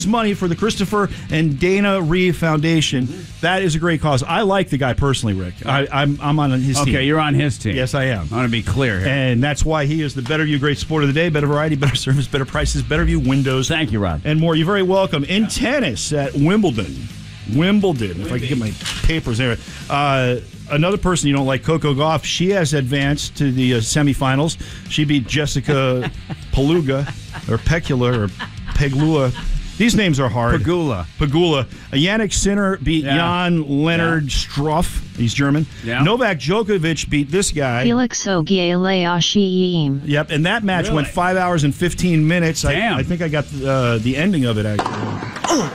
money for the Christopher and Dana Reeve Foundation. That is a great cause. I like the guy personally, Rick. I'm on his team. Okay, you're on his team. Yes, I am. I want to be clear here. And that's why he is the Better View Great Sport of the Day. Better variety, better service, better prices, Better View windows. Thank you, Rod. And more. You're very welcome. In tennis at Wimbledon. If I can get my papers there. Another person you don't like, Coco Gauff, she has advanced to the semifinals. She beat Jessica Pegula. These names are hard. Pegula. Yannick Sinner beat Jan Lennard Struff. He's German. Yeah. Novak Djokovic beat this guy. Felix Auger-Aliassime. Yep, and that match went 5 hours and 15 minutes. Damn. I think I got the ending of it, actually.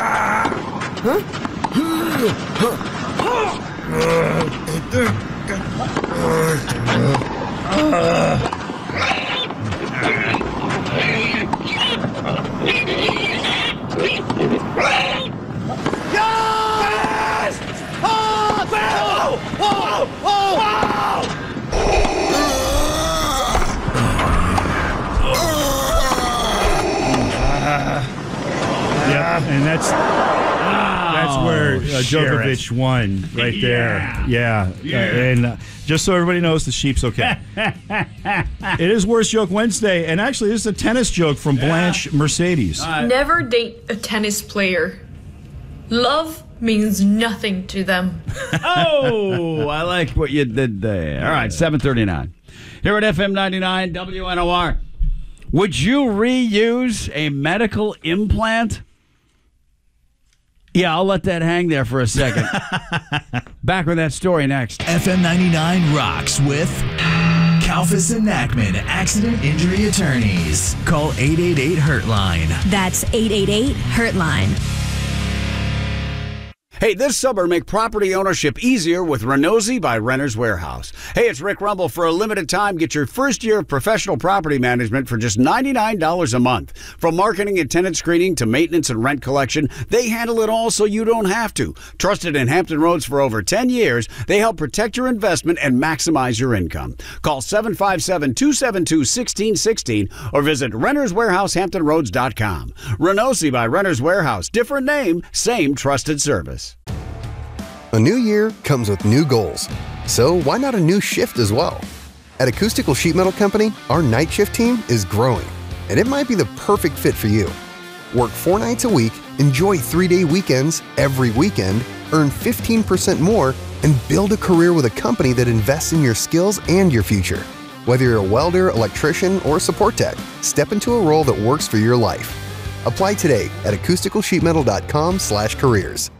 And that's where Djokovic won right there. Yeah. And just so everybody knows, the sheep's okay. It is Worst Joke Wednesday, and actually this is a tennis joke from Blanche Mercedes. Never date a tennis player. Love means nothing to them. Oh, I like what you did there. All right, 7:39. Here at FM 99 WNOR. Would you reuse a medical implant? Yeah, I'll let that hang there for a second. Back with that story next. FM 99 rocks with Kalfas and Nachman Accident Injury Attorneys. Call 888-HURT-LINE. That's 888-HURT-LINE. Hey, this summer, make property ownership easier with Renosy by Renters Warehouse. Hey, it's Rick Rumble. For a limited time, get your first year of professional property management for just $99 a month. From marketing and tenant screening to maintenance and rent collection, they handle it all so you don't have to. Trusted in Hampton Roads for over 10 years, they help protect your investment and maximize your income. Call 757-272-1616 or visit renterswarehousehamptonroads.com. Renosy by Renters Warehouse. Different name, same trusted service. A new year comes with new goals, so why not a new shift as well? At Acoustical Sheet Metal Company, our night shift team is growing, and it might be the perfect fit for you. Work 4 nights a week, enjoy 3-day weekends every weekend, earn 15% more, and build a career with a company that invests in your skills and your future. Whether you're a welder, electrician, or support tech, step into a role that works for your life. Apply today at acousticalsheetmetal.com/careers.